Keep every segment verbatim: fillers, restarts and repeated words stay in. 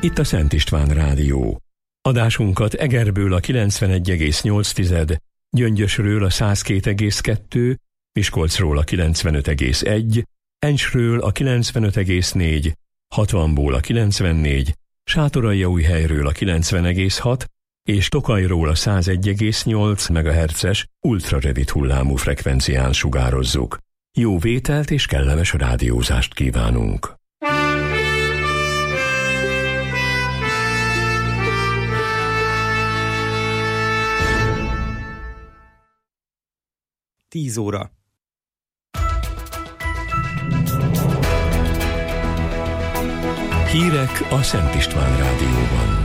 Itt a Szent István Rádió. Adásunkat Egerből a kilencvenegy egész nyolc, Gyöngyösről a száz két egész kettő, Miskolcról a kilencvenöt egész egy, Encsről a kilencvenöt egész négy, hatvanból a kilencvennégy, Sátoraljaújhelyről a kilencven egész hat és Tokajról a száz egy egész nyolc megahertzes ultrarövid hullámú frekvencián sugározzuk. Jó vételt és kellemes rádiózást kívánunk! tíz óra. Hírek a Szent István Rádióban.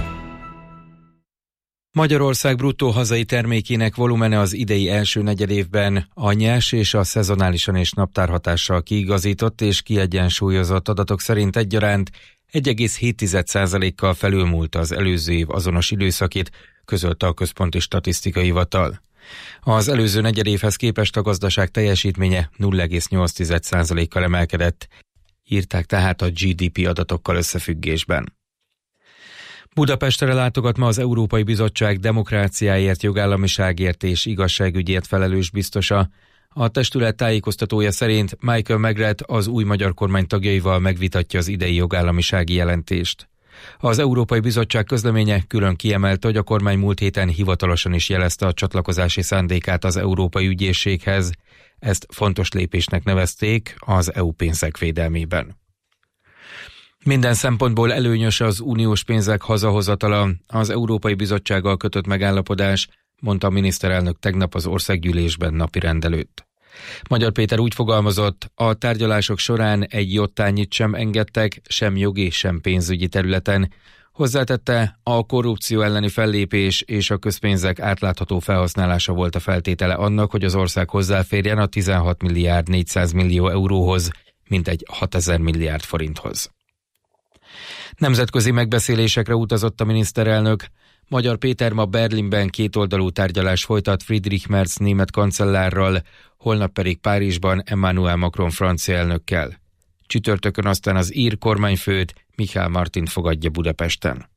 Magyarország bruttó hazai termékének volumene az idei első negyedévben a nyers és a szezonálisan és naptárhatással kiigazított és kiegyensúlyozott adatok szerint egyaránt egy egész hét százalékkal felülmúlta az előző év azonos időszakét, közölte a Központi Statisztikai Hivatal. Az előző negyedévhez képest a gazdaság teljesítménye nulla egész nyolc százalékkal emelkedett, írták tehát a gé dé pé adatokkal összefüggésben. Budapestre látogat ma az Európai Bizottság demokráciáért, jogállamiságért és igazságügyért felelős biztosa. A testület tájékoztatója szerint Michael Megreth az új magyar kormány tagjaival megvitatja az idei jogállamisági jelentést. Az Európai Bizottság közleménye külön kiemelte, hogy a kormány múlt héten hivatalosan is jelezte a csatlakozási szándékát az Európai Ügyészséghez. Ezt fontos lépésnek nevezték az é u pénzek védelmében. Minden szempontból előnyös az uniós pénzek hazahozatala, az Európai Bizottsággal kötött megállapodás, mondta a miniszterelnök tegnap az országgyűlésben napirend előtt. Magyar Péter úgy fogalmazott, a tárgyalások során egy jottányit sem engedtek, sem jogi, sem pénzügyi területen. Hozzátette, a korrupció elleni fellépés és a közpénzek átlátható felhasználása volt a feltétele annak, hogy az ország hozzáférjen a tizenhat milliárd négyszáz millió euróhoz, mintegy hatezer milliárd forinthoz. Nemzetközi megbeszélésekre utazott a miniszterelnök. Magyar Péter ma Berlinben kétoldalú tárgyalás folytat Friedrich Merz német kancellárral, holnap pedig Párizsban Emmanuel Macron francia elnökkel. Csütörtökön aztán az ír kormányfőt, Michel Martint fogadja Budapesten.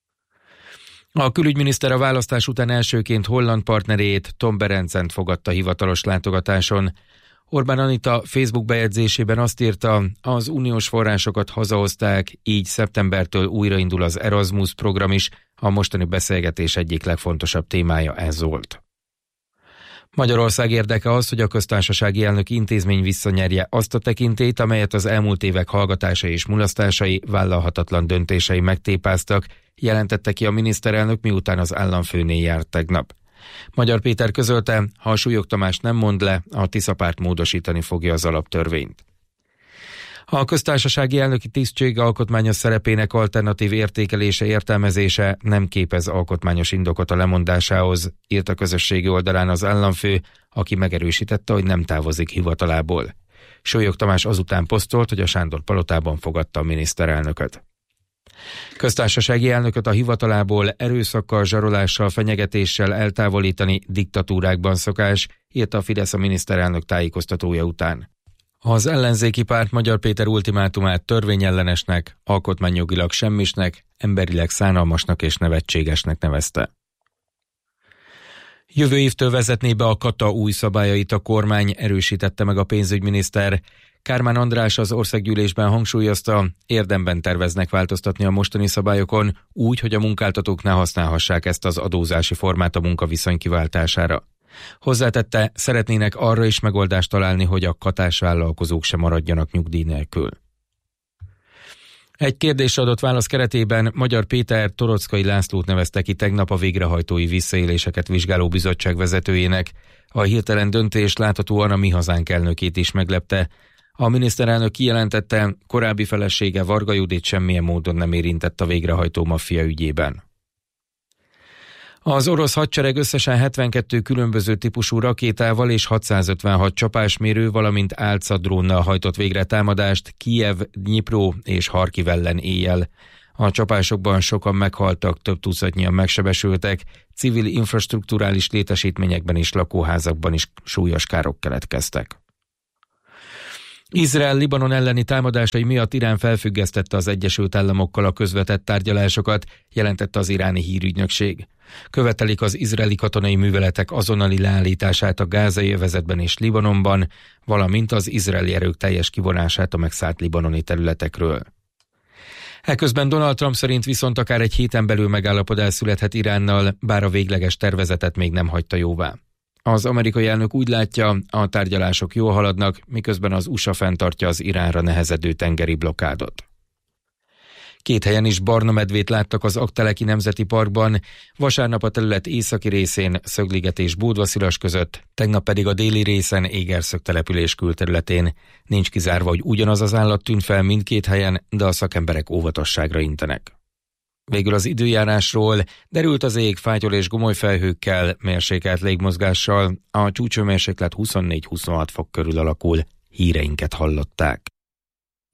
A külügyminiszter a választás után elsőként holland partnerét, Tom Berencent fogadta hivatalos látogatáson. Orbán Anita Facebook bejegyzésében azt írta, az uniós forrásokat hazahozták, így szeptembertől újraindul az Erasmus program is, a mostani beszélgetés egyik legfontosabb témája ez volt. Magyarország érdeke az, hogy a köztársasági elnöki intézmény visszanyerje azt a tekintélyt, amelyet az elmúlt évek hallgatásai és mulasztásai, vállalhatatlan döntései megtépáztak, jelentette ki a miniszterelnök, miután az államfőnél járt tegnap. Magyar Péter közölte, ha a Súlyog Tamás nem mond le, a Tisza párt módosítani fogja az alaptörvényt. A köztársasági elnöki tisztség alkotmányos szerepének alternatív értékelése, értelmezése nem képez alkotmányos indokot a lemondásához, írt a közösségi oldalán az államfő, aki megerősítette, hogy nem távozik hivatalából. Súlyog Tamás azután posztolt, hogy a Sándor palotában fogadta a miniszterelnököt. Köztársasági elnököt a hivatalából erőszakkal, zsarolással, fenyegetéssel eltávolítani diktatúrákban szokás, írta a Fidesz a miniszterelnök tájékoztatója után. Az ellenzéki párt Magyar Péter ultimátumát törvényellenesnek, alkotmányjogilag semmisnek, emberileg szánalmasnak és nevetségesnek nevezte. Jövő évtől vezetné be a kata új szabályait a kormány, erősítette meg a pénzügyminiszter. Kármán András az országgyűlésben hangsúlyozta, érdemben terveznek változtatni a mostani szabályokon úgy, hogy a munkáltatók ne használhassák ezt az adózási formát a munkaviszony kiváltására. Hozzátette, szeretnének arra is megoldást találni, hogy a katás vállalkozók sem maradjanak nyugdíj nélkül. Egy kérdésre adott válasz keretében Magyar Péter Torockai Lászlót nevezte ki tegnap a végrehajtói visszaéléseket vizsgáló bizottság vezetőjének. A hirtelen döntés láthatóan a Mi Hazánk elnökét is meglepte. A miniszterelnök kijelentette, korábbi felesége Varga Judit semmilyen módon nem érintett a végrehajtó maffia ügyében. Az orosz hadsereg összesen hetvenkettő különböző típusú rakétával és hatszázötvenhat csapásmérő, valamint álca drónnal hajtott végre támadást Kijev, Dnyipro és Harkiv ellen éjjel. A csapásokban sokan meghaltak, több tucatnyian megsebesültek, civil infrastrukturális létesítményekben és lakóházakban is súlyos károk keletkeztek. Izrael Libanon elleni támadásai miatt Irán felfüggesztette az Egyesült Államokkal a közvetett tárgyalásokat, jelentette az iráni hírügynökség. Követelik az izraeli katonai műveletek azonnali leállítását a gázai övezetben és Libanonban, valamint az izraeli erők teljes kivonását a megszállt libanoni területekről. Eközben Donald Trump szerint viszont akár egy héten belül megállapodás születhet Iránnal, bár a végleges tervezetet még nem hagyta jóvá. Az amerikai elnök úgy látja, a tárgyalások jól haladnak, miközben az u es á fenntartja az Iránra nehezedő tengeri blokkádot. Két helyen is barna medvét láttak az Aggteleki Nemzeti Parkban, vasárnap a terület északi részén, Szögliget és Bódvaszilas között, tegnap pedig a déli részen, Égerszög település külterületén. Nincs kizárva, hogy ugyanaz az állat tűnt fel mindkét helyen, de a szakemberek óvatosságra intenek. Végül az időjárásról: derült az ég, fátyol és gomoly felhőkkel, mérsékelt légmozgással, a csúcsőmérséklet huszonnégy-huszonhat fok körül alakul. Híreinket hallották.